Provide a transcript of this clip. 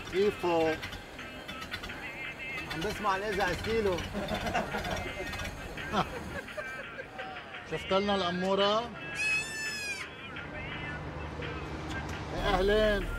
كيفه؟ عم بسمع الإذاعة كيلو. شفت لنا الأمورة؟ أهلين.